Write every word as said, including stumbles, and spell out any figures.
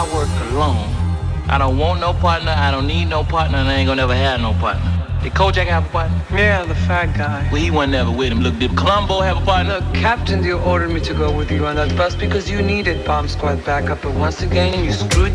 I work alone. I don't want no partner, I don't need no partner, and I ain't gonna never have no partner. Did Kojak have a partner? Yeah, the fat guy. Well, he wasn't ever with him. Look, did Columbo have a partner? Look, Captain, you ordered me to go with you on that bus because you needed bomb squad backup, but once again, you screwed